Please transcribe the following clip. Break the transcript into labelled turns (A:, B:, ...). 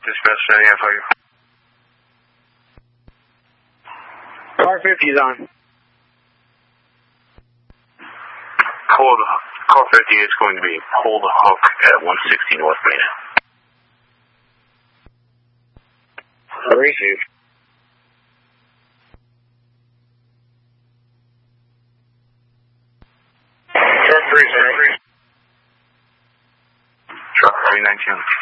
A: dispatch, standing out for you.
B: Car 50 is on.
A: Car 50 is going to be pull the hook at 160 North Main.
B: Receive.
C: Truck 3, sir.
A: Truck 319.